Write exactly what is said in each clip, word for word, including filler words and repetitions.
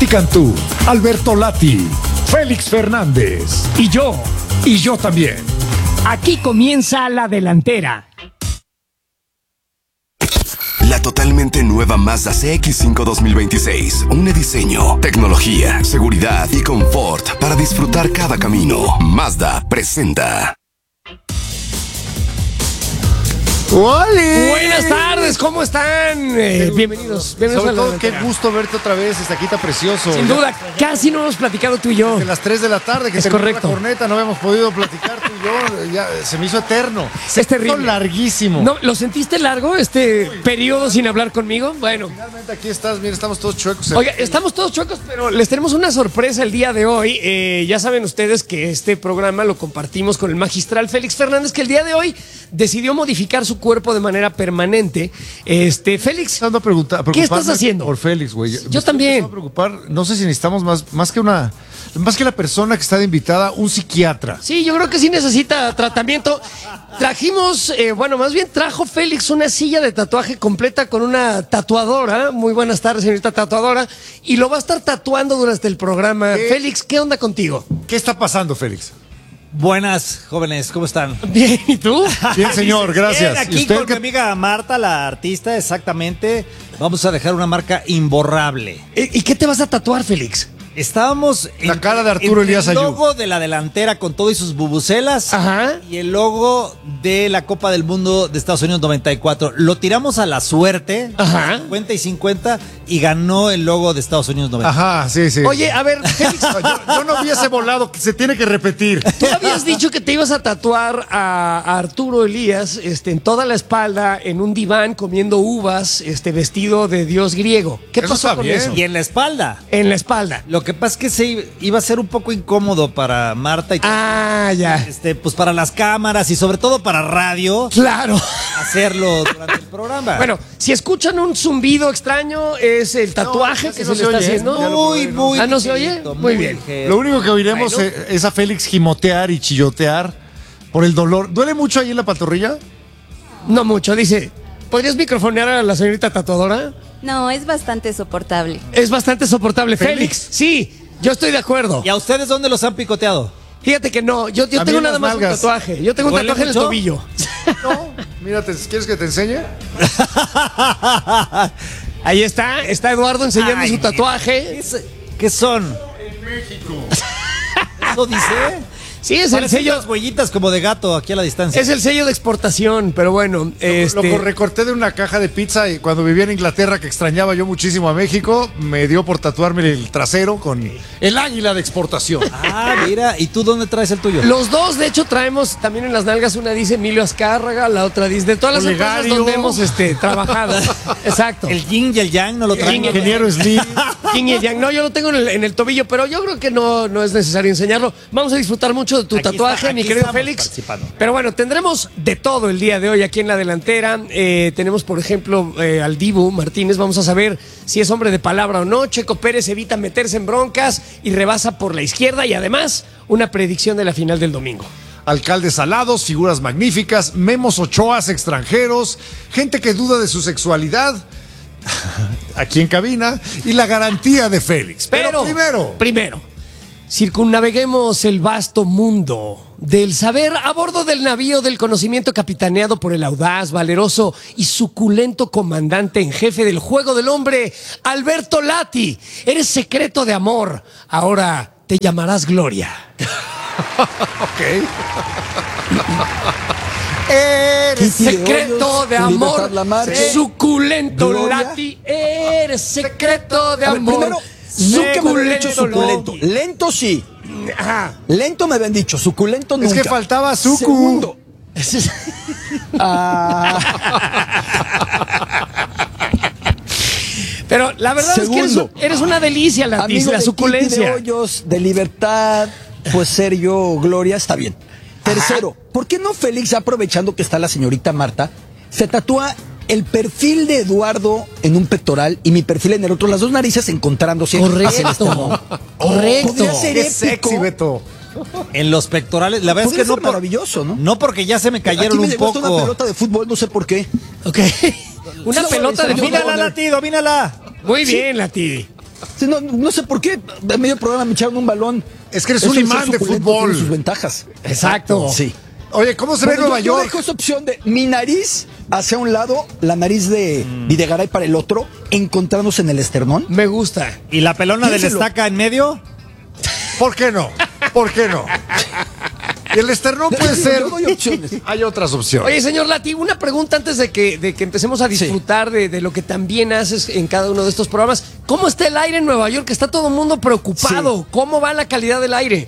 Patti Cantú, Alberto Lati, Félix Fernández y yo, y yo también. Aquí comienza La Delantera. La totalmente nueva Mazda C X cinco dos mil veintiséis. Un diseño, tecnología, seguridad y confort para disfrutar cada camino. Mazda presenta. ¡Oli! Buenas tardes, ¿cómo están? Eh, bienvenidos. bienvenidos Sobre a todo, qué gusto verte otra vez, Estaquita precioso. Sin duda, casi no hemos platicado tú y yo. De las tres de la tarde, que es terminó correcto. La corneta, no habíamos podido platicar tú y yo. Ya, se me hizo eterno. Se es terrible. hizo larguísimo. ¿No, ¿Lo sentiste largo este Uy. periodo sin hablar conmigo? Bueno. Finalmente aquí estás, mira, estamos todos chuecos. Oiga, estamos todos chuecos, pero les tenemos una sorpresa el día de hoy. Eh, ya saben ustedes que este programa lo compartimos con el magistral Félix Fernández, que el día de hoy decidió modificar su cuerpo de manera permanente. Este, Félix, ¿qué estás haciendo? Por Félix, güey. Yo también. Me preocupar, no sé si necesitamos más, más que una, más que la persona que está de invitada, un psiquiatra. Sí, yo creo que sí necesita tratamiento. Trajimos, eh, bueno, más bien trajo Félix una silla de tatuaje completa con una tatuadora. Muy buenas tardes, señorita tatuadora. Y lo va a estar tatuando durante el programa. ¿Qué? Félix, ¿qué onda contigo? ¿Qué está pasando, Félix? Buenas, jóvenes, ¿cómo están? Bien, ¿y tú? Bien, señor, gracias. Bien, aquí ¿Y usted con qué? mi amiga Marta, la artista, exactamente. Vamos a dejar una marca imborrable. ¿Y qué te vas a tatuar, Félix? Estábamos la en, cara de Arturo Elías el Ayub. logo de la delantera con todo y sus bubucelas. Ajá. Y el logo de la Copa del Mundo de Estados Unidos noventa y cuatro. Lo tiramos a la suerte. Ajá. cincuenta y cincuenta y ganó el logo de Estados Unidos noventa y cuatro. Ajá, sí, sí. Oye, a ver, Félix, yo, yo no hubiese volado, que se tiene que repetir. Tú habías dicho que te ibas a tatuar a, a Arturo Elías este, en toda la espalda, en un diván, comiendo uvas, este, vestido de dios griego. ¿Qué Eso pasó está con bien. eso? Y en la espalda. En la espalda. Lo que pasa es que se iba a ser un poco incómodo para Marta y Ah, ya. este, pues para las cámaras y sobre todo para radio. Claro. Hacerlo durante el programa. Bueno, si escuchan un zumbido extraño, es el tatuaje No, que no se se le está oye, haciendo. ya lo muy, probé, ¿no? muy. Ah, ¿no se oye? ligerito, Muy bien. ligero. Lo único que oiremos Bueno. es, es a Félix gimotear y chillotear por el dolor. ¿Duele mucho ahí en la pantorrilla? No mucho, dice. ¿Podrías microfonear a la señorita tatuadora? No, es bastante soportable. Es bastante soportable. ¿Félix? Félix, sí, yo estoy de acuerdo. ¿Y a ustedes dónde los han picoteado? Fíjate que no, yo, yo A mí tengo en nada las más un nalgas. tatuaje. Yo tengo un ¿Duele tatuaje en el mucho? tobillo. No. Mira, te- ¿quieres que te enseñe? Ahí está, está Eduardo enseñando Ay, su tatuaje. ¿Qué, es- qué son? En México. ¿Eso dice? Sí, es el Parecen sello, unas huellitas como de gato aquí a la distancia. es el sello de exportación, pero bueno, este, Lo recorté de una caja de pizza y cuando vivía en Inglaterra, que extrañaba yo muchísimo a México, me dio por tatuarme el trasero con el águila de exportación. Ah, mira, ¿y tú dónde traes el tuyo? los dos, de hecho, traemos también en las nalgas, una dice Emilio Azcárraga, la otra dice, de todas las empresas Olegario. donde hemos este, trabajado. Exacto. El yin y el yang no lo El traen. ingeniero Slim. Yin y el yang. No, yo lo tengo en el, en el tobillo, pero yo creo que no, no es necesario enseñarlo. Vamos a disfrutar mucho de tu Aquí tatuaje, está, mi aquí querido estamos Félix. participando. Pero bueno, tendremos de todo el día de hoy aquí en la delantera. Eh, tenemos, por ejemplo, eh, al Dibu Martínez. Vamos a saber si es hombre de palabra o no. Checo Pérez evita meterse en broncas y rebasa por la izquierda. Y además, una predicción de la final del domingo. Alcaldes alados, figuras magníficas, memos ochoas extranjeros, gente que duda de su sexualidad, aquí en cabina, y la garantía de Félix. Pero, Pero primero, primero, circunnaveguemos el vasto mundo del saber a bordo del navío del conocimiento capitaneado por el audaz, valeroso y suculento comandante en jefe del juego del hombre, Alberto Lati. Eres secreto de amor. Ahora te llamarás Gloria. ok. Eres secreto de amor, Lamarque, suculento Gloria. Lati. Eres secreto de A ver, amor. primero, nunca me habían dicho Suculento suculento. Lento sí. Ajá. Lento me habían dicho, suculento nunca. Es que faltaba sucu. Segundo. Ah, Pero la verdad es que eres, Segundo. eres una delicia, la, amigo la de suculencia. Kitty de Hoyos, de Libertad, pues ser yo Gloria, está bien. Tercero, ¿por qué no Félix, aprovechando que está la señorita Marta, se tatúa el perfil de Eduardo en un pectoral y mi perfil en el otro, las dos narices encontrándose? Hacen este amor. Correcto. Podría ser Qué épico. sexy, Beto. En los pectorales, la verdad es Podría que no ser por, maravilloso, ¿no? no porque ya se me cayeron Aquí me un llegó hasta poco. una pelota de fútbol, no sé por qué. Ok. Una Sí, pelota de sí, fútbol. Domínala, Lati, domínala. Muy bien, Lati. Sí, no, no sé por qué, en medio programa me echaron un balón. Es que eres Eso un ser imán de suculento fútbol. tiene sus ventajas. Exacto. Sí. Oye, ¿cómo se ve Bueno, Nueva yo, yo York? dejo esa opción de mi nariz hacia un lado, la nariz de Mm. Videgaray para el otro, encontrándose en el esternón. Me gusta. ¿Y la pelona del Piénselo. estaca en medio? ¿Por qué no? ¿Por qué no? Y el esternón puede Yo ser. doy opciones. Hay otras opciones. Oye, señor Lati, una pregunta antes de que, de que empecemos a disfrutar de, de lo que también haces en cada uno de estos programas. ¿Cómo está el aire en Nueva York? Está todo el mundo preocupado. Sí. ¿Cómo va la calidad del aire?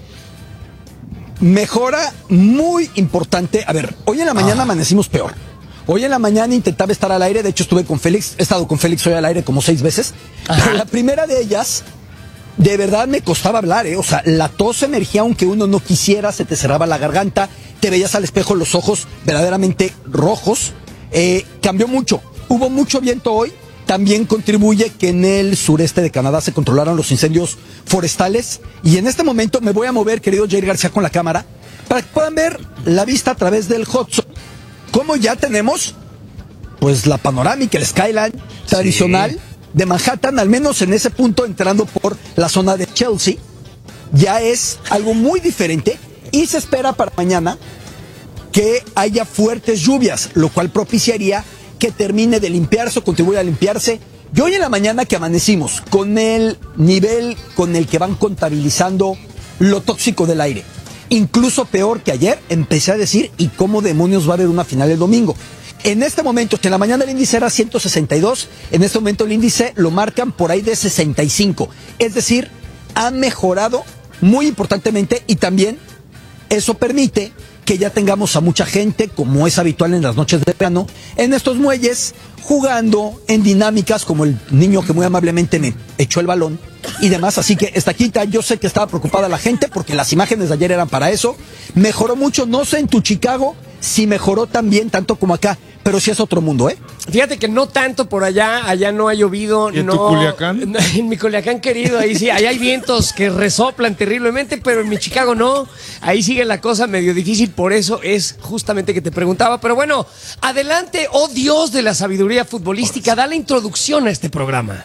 Mejora muy importante. A ver, hoy en la mañana amanecimos peor. Hoy en la mañana intentaba estar al aire, de hecho estuve con Félix, he estado con Félix hoy al aire como seis veces. Pero la primera de ellas, de verdad me costaba hablar, ¿eh? O sea, la tos emergía aunque uno no quisiera, se te cerraba la garganta, te veías al espejo los ojos verdaderamente rojos. Eh, cambió mucho, hubo mucho viento hoy. También contribuye que en el sureste de Canadá se controlaron los incendios forestales. Y en este momento me voy a mover, querido Jair García, con la cámara, para que puedan ver la vista a través del Hudson. Como ya tenemos, pues la panorámica, el skyline tradicional de Manhattan, al menos en ese punto, entrando por la zona de Chelsea, ya es algo muy diferente. Y se espera para mañana que haya fuertes lluvias, lo cual propiciaría que termine de limpiarse o contribuya a limpiarse. Y hoy en la mañana que amanecimos con el nivel con el que van contabilizando lo tóxico del aire, incluso peor que ayer, empecé a decir, ¿y cómo demonios va a haber una final el domingo? En este momento, que en la mañana el índice era ciento sesenta y dos, en este momento el índice lo marcan por ahí de sesenta y cinco. Es decir, ha mejorado muy importantemente y también eso permite que ya tengamos a mucha gente, como es habitual en las noches de verano, en estos muelles, jugando en dinámicas como el niño que muy amablemente me echó el balón y demás. Así que esta quita, yo sé que estaba preocupada la gente porque las imágenes de ayer eran para eso. Mejoró mucho, no sé en tu Chicago si mejoró también tanto como acá, pero sí es otro mundo, ¿eh? Fíjate que no tanto por allá, allá no ha llovido. ¿Y en no, tu Culiacán? no, en mi Culiacán querido, ahí sí, ahí hay vientos que resoplan terriblemente, pero en mi Chicago no. Ahí sigue la cosa medio difícil, por eso es justamente que te preguntaba. Pero bueno, adelante, oh Dios de la sabiduría futbolística, da la introducción a este programa.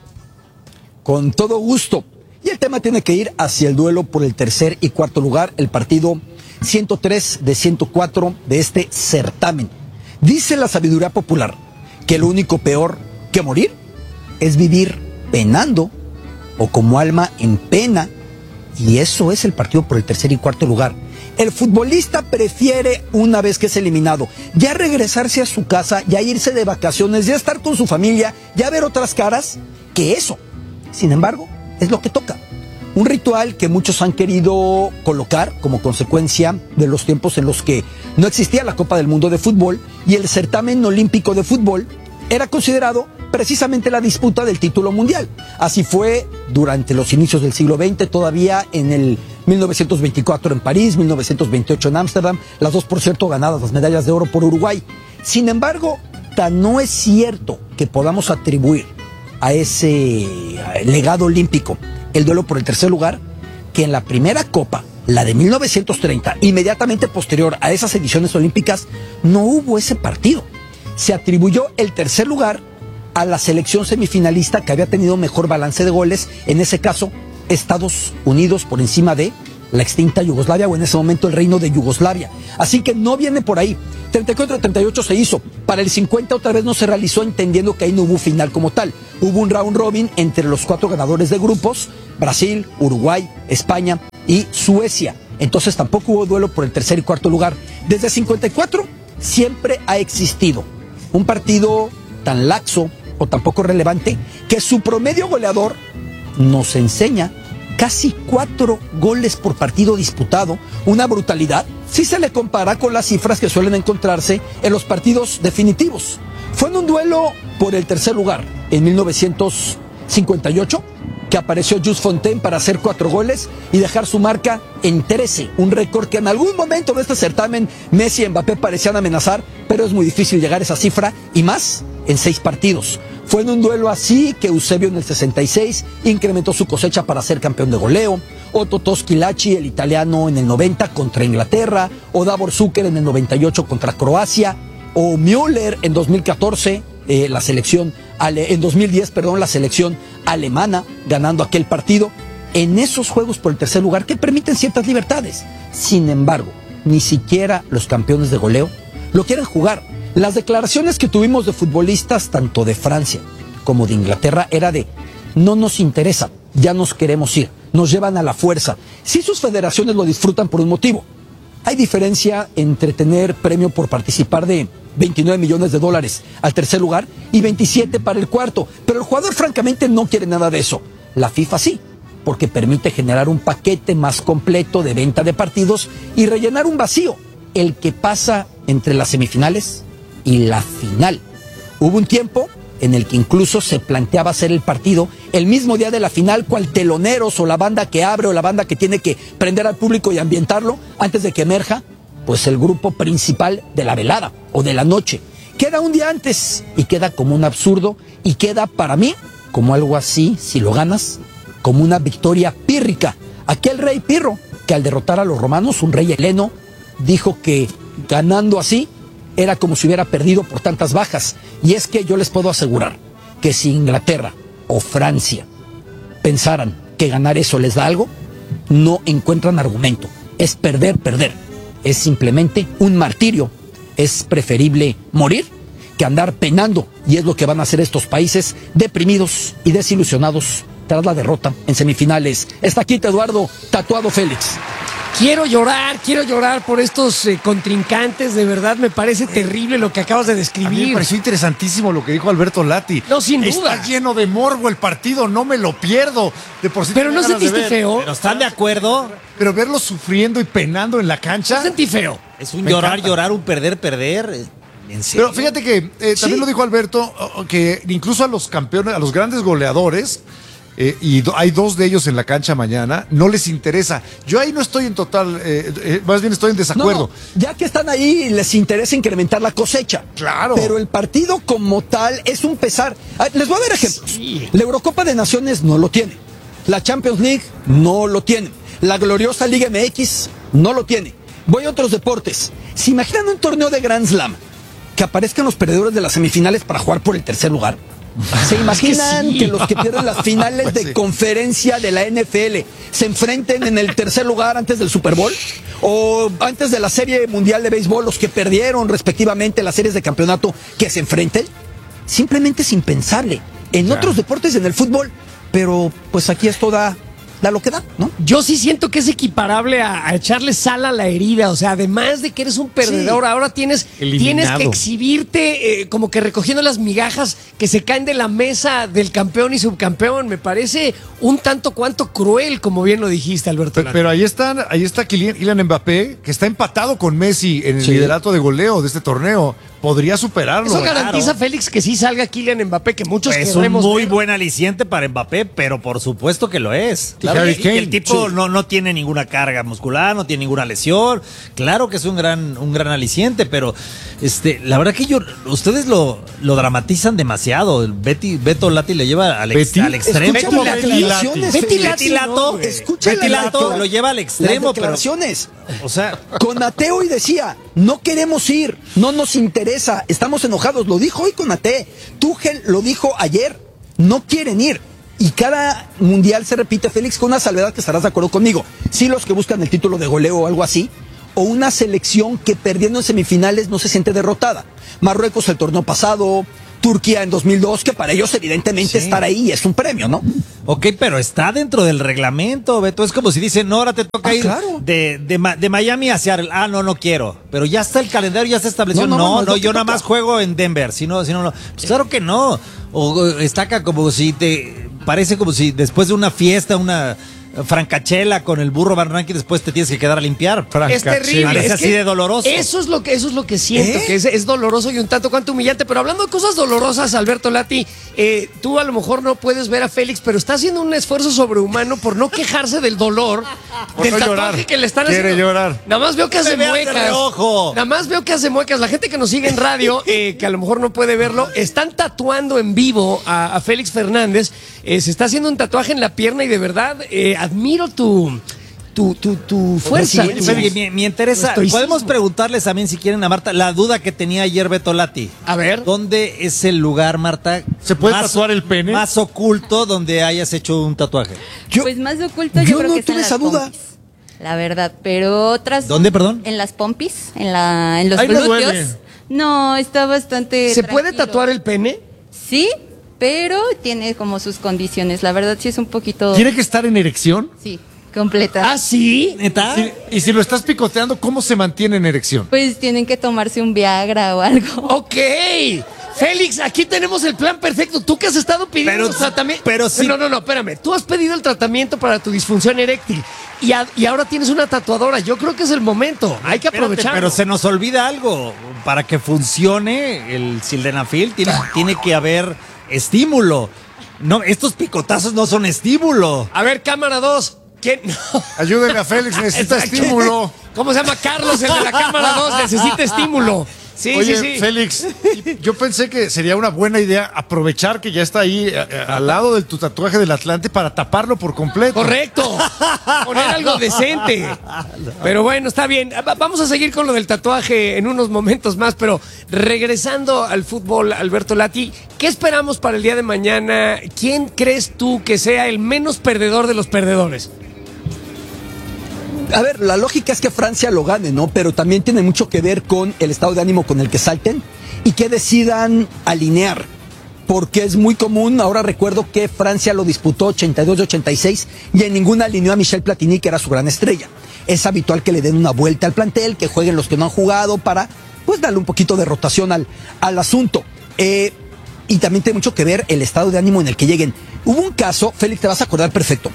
Con todo gusto. Y el tema tiene que ir hacia el duelo por el tercer y cuarto lugar, el partido ciento tres de ciento cuatro de este certamen. Dice la sabiduría popular que lo único peor que morir es vivir penando o como alma en pena, y eso es el partido por el tercer y cuarto lugar. El futbolista prefiere, una vez que es eliminado, ya regresarse a su casa, ya irse de vacaciones, ya estar con su familia, ya ver otras caras, que eso. Sin embargo, es lo que toca. Un ritual que muchos han querido colocar como consecuencia de los tiempos en los que no existía la Copa del Mundo de fútbol y el certamen olímpico de fútbol era considerado precisamente la disputa del título mundial. Así fue durante los inicios del siglo veinte, todavía en el mil novecientos veinticuatro en París, mil novecientos veintiocho en Ámsterdam, las dos por cierto ganadas las medallas de oro por Uruguay. Sin embargo, tan no es cierto que podamos atribuir a ese legado olímpico el duelo por el tercer lugar, que en la primera Copa, la de mil novecientos treinta, inmediatamente posterior a esas ediciones olímpicas, no hubo ese partido. Se atribuyó el tercer lugar a la selección semifinalista que había tenido mejor balance de goles, en ese caso Estados Unidos por encima de la extinta Yugoslavia, o en ese momento el Reino de Yugoslavia. Así que no viene por ahí. treinta y cuatro a treinta y ocho se hizo. Para el cincuenta otra vez no se realizó, entendiendo que ahí no hubo final como tal. Hubo un round robin entre los cuatro ganadores de grupos: Brasil, Uruguay, España y Suecia. Entonces tampoco hubo duelo por el tercer y cuarto lugar. Desde cincuenta y cuatro siempre ha existido un partido tan laxo o tan poco relevante que su promedio goleador nos enseña casi cuatro goles por partido disputado, una brutalidad si se le compara con las cifras que suelen encontrarse en los partidos definitivos. Fue en un duelo por el tercer lugar en mil novecientos cincuenta y ocho que apareció Jules Fontaine para hacer cuatro goles y dejar su marca en trece, un récord que en algún momento de este certamen Messi y Mbappé parecían amenazar, pero es muy difícil llegar a esa cifra, y más en seis partidos. Fue en un duelo así que Eusebio en el sesenta y seis incrementó su cosecha para ser campeón de goleo, o Totò Schillaci, el italiano, en el noventa contra Inglaterra, o Davor Zucker en el noventa y ocho contra Croacia, o Müller en dos mil catorce eh, la selección, ale, en dos mil diez, perdón, la selección alemana ganando aquel partido, en esos juegos por el tercer lugar que permiten ciertas libertades. Sin embargo, ni siquiera los campeones de goleo lo quieren jugar. Las declaraciones que tuvimos de futbolistas, tanto de Francia como de Inglaterra, era de: no nos interesa, ya nos queremos ir, nos llevan a la fuerza. Sí, sus federaciones lo disfrutan por un motivo. Hay diferencia entre tener premio por participar de veintinueve millones de dólares al tercer lugar y veintisiete para el cuarto, pero el jugador francamente no quiere nada de eso. La FIFA sí, porque permite generar un paquete más completo de venta de partidos y rellenar un vacío, el que pasa entre las semifinales y la final. Hubo un tiempo en el que incluso se planteaba hacer el partido el mismo día de la final, cual teloneros o la banda que abre o la banda que tiene que prender al público y ambientarlo antes de que emerja pues el grupo principal de la velada o de la noche. Queda un día antes y queda como un absurdo y queda para mí como algo así, si lo ganas, como una victoria pírrica. Aquel rey Pirro que al derrotar a los romanos, un rey heleno, dijo que ganando así era como si hubiera perdido por tantas bajas. Y es que yo les puedo asegurar que si Inglaterra o Francia pensaran que ganar eso les da algo, no encuentran argumento. Es perder, perder. Es simplemente un martirio. Es preferible morir que andar penando. Y es lo que van a hacer estos países deprimidos y desilusionados tras la derrota en semifinales. Está aquí Eduardo Tatuado Félix. Quiero llorar, quiero llorar por estos eh, contrincantes, de verdad me parece terrible lo que acabas de A mí describir. me pareció interesantísimo lo que dijo Alberto Lati. No, sin duda. Está lleno de morbo el partido, no me lo pierdo. De por sí Pero tenía no ganas de sentiste ver. feo. Pero ¿están de acuerdo? Pero verlo sufriendo y penando en la cancha. No sentí feo. Es un Me llorar, encanta. llorar, un perder, perder. ¿En serio? Pero fíjate que eh, también Sí. lo dijo Alberto, oh, que incluso a los campeones, a los grandes goleadores, eh, y do- hay dos de ellos en la cancha mañana, no les interesa. Yo ahí no estoy en total, eh, eh, más bien estoy en desacuerdo. No, ya que están ahí, les interesa incrementar la cosecha. Claro. Pero el partido como tal es un pesar. Ah, les voy a dar ejemplos. Sí. La Eurocopa de Naciones no lo tiene. La Champions League no lo tiene. La gloriosa Liga M X no lo tiene. Voy a otros deportes. ¿Se imaginan un torneo de Grand Slam que aparezcan los perdedores de las semifinales para jugar por el tercer lugar? ¿Se imaginan sí. que los que pierden las finales Pues de sí. conferencia de la N F L se enfrenten en el tercer lugar antes del Super Bowl? ¿O antes de la Serie Mundial de Béisbol, los que perdieron respectivamente las series de campeonato, que se enfrenten? Simplemente es impensable. En Ya. otros deportes, en el fútbol, pero pues aquí esto da, da lo que da, ¿no? Yo sí siento que es equiparable a, a echarle sal a la herida, o sea, además de que eres un perdedor, Sí. ahora tienes, tienes que exhibirte eh, como que recogiendo las migajas que se caen de la mesa del campeón y subcampeón. Me parece un tanto cuanto cruel, como bien lo dijiste, Alberto. Pero, pero ahí están, ahí está Kylian, Kylian Mbappé, que está empatado con Messi en el Sí. liderato de goleo de este torneo. Podría superarlo. Eso garantiza, claro. Félix, que sí salga Kylian Mbappé, que muchos Es un queremos muy ver. buen aliciente para Mbappé, pero por supuesto que lo es. Y Harry y- y Kane, el tipo sí. no, no tiene ninguna carga muscular, no tiene ninguna lesión. Claro que es un gran, un gran aliciente, pero este, la verdad que yo, ustedes lo, lo dramatizan demasiado. El Betty, Beto Lati le lleva al, ex- ¿Betty? al extremo. Escucha ¿Cómo las Betty declaraciones, Betty Félix. Lati, Betty Lato, no, güey. Escucha Betty las Lato declara- lo lleva al extremo, las pero, declaraciones. o sea, Conate hoy decía, no queremos ir, no nos interesa, estamos enojados. Lo dijo hoy Conate. Tuchel lo dijo ayer, no quieren ir. Y cada mundial se repite, Félix, con una salvedad que estarás de acuerdo conmigo. Sí, los que buscan el título de goleo o algo así, o una selección que perdiendo en semifinales no se siente derrotada. Marruecos el torneo pasado, Turquía en dos mil dos, que para ellos evidentemente Sí. estar ahí es un premio, ¿no? ok, pero está dentro del reglamento, Beto. Es como si dicen, no, ahora te toca Ah, ir claro. de, de, Ma- de Miami a Seattle. Ah, no, no quiero. Pero ya está el calendario, ya se estableció. No, No, no, no, no, no te yo nada toca. más juego en Denver. Si no, si no, no. Pues claro que no. O eh, estaca como si te... Parece como si después de una fiesta, una francachela con el burro Van Rankin, después te tienes que quedar a limpiar. Es terrible. Parece es así que de doloroso. Eso es lo que, eso es lo que siento, ¿Eh? que es, es doloroso y un tanto cuanto humillante. Pero hablando de cosas dolorosas, Alberto Lati, eh, tú a lo mejor no puedes ver a Félix, pero está haciendo un esfuerzo sobrehumano por no quejarse del dolor Por del no tatuaje llorar. que le están Quiere haciendo. llorar. Nada más veo que hace Me veas de muecas. reojo. Nada más veo que hace muecas. La gente que nos sigue en radio, eh, que a lo mejor no puede verlo, están tatuando en vivo a, a Félix Fernández. Eh, se está haciendo un tatuaje en la pierna y de verdad eh, admiro tu tu, tu, tu fuerza. Oye, Félix, me, me interesa. Estoicismo. Podemos preguntarles también, si quieren, a Marta, la duda que tenía ayer Beto Lati. A ver. ¿Dónde es el lugar, Marta? ¿Se puede tatuar el pene? Más oculto donde hayas hecho un tatuaje. Yo, Pues más oculto yo, yo creo no que está tuve en esa las duda. pompis, la verdad, pero otras... ¿Dónde, perdón? En las pompis, en, la, en los Ahí no glúteos. duele. No, está bastante ¿Se puede tranquilo. tatuar el pene? Sí, pero tiene como sus condiciones. La verdad sí es un poquito... ¿Tiene que estar en erección? Sí, completa. ¿Ah, sí? ¿Neta? Sí, y si lo estás picoteando, ¿cómo se mantiene en erección? Pues tienen que tomarse un Viagra o algo. Ok. Félix, aquí tenemos el plan perfecto. Tú que has estado pidiendo Pero- los tratamientos. pero sí- No, no, no, espérame. Tú has pedido el tratamiento para tu disfunción eréctil y, a- y ahora tienes una tatuadora. Yo creo que es el momento. Hay que Espérate, aprovecharlo. pero se nos olvida algo. Para que funcione el sildenafil tiene, tiene que haber estímulo. No, estos picotazos no son estímulo. A ver, cámara dos. ¿Quién? Ayúdenme a Félix, necesita Exacto. estímulo. ¿Cómo se llama? Carlos, el de la cámara dos. Necesita estímulo. Sí, Oye, sí, sí. Félix, yo pensé que sería una buena idea aprovechar que ya está ahí eh, eh, al lado de tu tatuaje del Atlante para taparlo por completo. Correcto. Poner algo decente. Pero bueno, está bien. Va- Vamos a seguir con lo del tatuaje en unos momentos más, pero regresando al fútbol, Alberto Lati, ¿qué esperamos para el día de mañana? ¿Quién crees tú que sea el menos perdedor de los perdedores? A ver, la lógica es que Francia lo gane, ¿no? Pero también tiene mucho que ver con el estado de ánimo con el que salten y que decidan alinear. Porque es muy común, ahora recuerdo que Francia lo disputó ochenta y dos de ochenta y seis y en ninguna alineó a Michel Platini, que era su gran estrella. Es habitual que le den una vuelta al plantel, que jueguen los que no han jugado para, pues, darle un poquito de rotación al, al asunto. Eh, y también tiene mucho que ver el estado de ánimo en el que lleguen. Hubo un caso, Félix, te vas a acordar perfecto.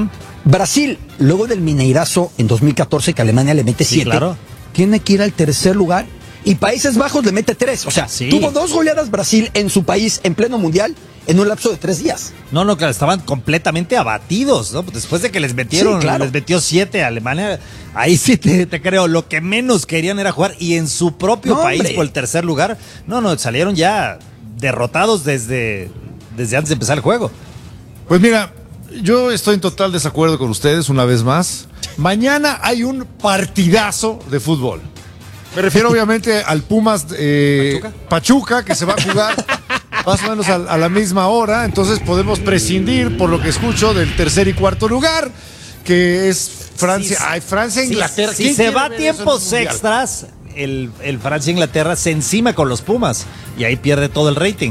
Brasil, luego del Mineirazo en dos mil catorce, que Alemania le mete Sí, siete, claro. tiene que ir al tercer lugar y Países Bajos le mete tres. O sea, Sí. tuvo dos goleadas Brasil en su país en pleno mundial en un lapso de tres días. No, no, claro, estaban completamente abatidos, ¿no? Después de que les metieron, Sí, claro. les metió siete a Alemania, ahí sí te, te creo, lo que menos querían era jugar y en su propio No, país hombre. por el tercer lugar, no, no, salieron ya derrotados desde, desde antes de empezar el juego. Pues mira, yo estoy en total desacuerdo con ustedes una vez más. Mañana hay un partidazo de fútbol. Me refiero obviamente al Pumas eh, ¿Pachuca? Pachuca, que se va a jugar más o menos a, a la misma hora. Entonces podemos prescindir, por lo que escucho, del tercer y cuarto lugar, que es Francia. Sí, Ay, Francia, Si- Inglaterra. Si, ¿Quién se quiere va a ver eso en un tiempos mundial? extras, el, el Francia-Inglaterra se encima con los Pumas y ahí pierde todo el rating.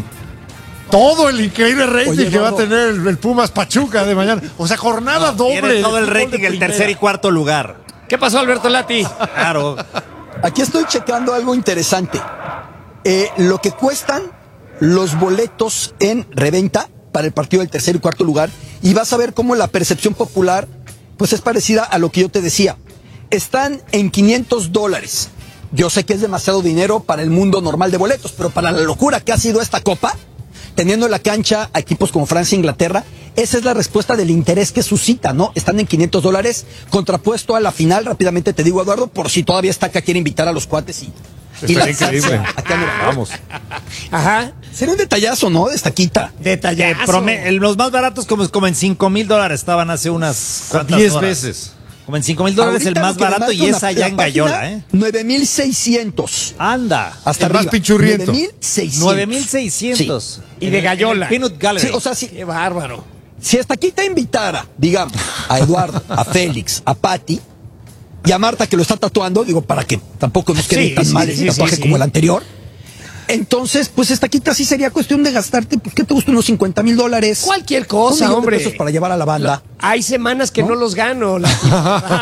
Todo el increíble rating Oye, que va a Eduardo. tener el, el Pumas Pachuca de mañana. O sea, jornada doble. Pierde de todo el fútbol de rating, el primera. tercer y cuarto lugar. ¿Qué pasó, Alberto Lati? Claro. Aquí estoy checando algo interesante. Eh, lo que cuestan los boletos en reventa para el partido del tercer y cuarto lugar, y vas a ver cómo la percepción popular pues es parecida a lo que yo te decía. Están en quinientos dólares. Yo sé que es demasiado dinero para el mundo normal de boletos, pero para la locura que ha sido esta copa, teniendo en la cancha a equipos como Francia e Inglaterra, esa es la respuesta del interés que suscita, ¿no? Están en quinientos dólares, contrapuesto a la final. Rápidamente te digo, Eduardo, por si todavía está acá, quiere invitar a los cuates y, y Estaría lanzarse increíble. acá en el- Vamos. Ajá. Sería un detallazo, ¿no? De esta quita. Detallazo. Eh, prome- el- los más baratos como, como en cinco mil dólares estaban hace unas cuantas Diez horas. veces. Como en cinco mil dólares el Ahorita más lo que barato me y marca es una- allá la en Gallola, página, ¿eh? nueve mil seiscientos. Anda. Hasta El más arriba. pinchurriento. nueve mil seiscientos. nueve mil seiscientos. Y de Gallola. Peanut Gallery. Sí, o sea, si, Qué bárbaro. si hasta aquí te invitara, digamos, a Eduardo, a Félix, a Patti y a Marta, que lo está tatuando, digo, para que tampoco nos quede Sí, tan sí, mal sí, el sí, tatuaje sí. como el anterior. Entonces, pues esta quita sí sería cuestión de gastarte, pues, ¿qué te gusta? Unos cincuenta mil dólares. Cualquier Un cosa, millón de hombre. pesos para llevar a la banda. Hay semanas que no, los gano. La-